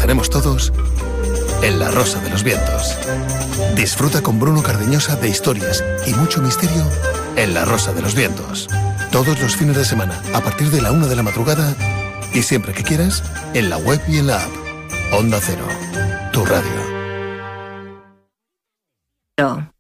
conoceremos todos en La Rosa de los Vientos. Disfruta con Bruno Cardeñosa de historias y mucho misterio en La Rosa de los Vientos. Todos los fines de semana, a partir de la 1 de la madrugada y siempre que quieras, en la web y en la app. Onda Cero, tu radio.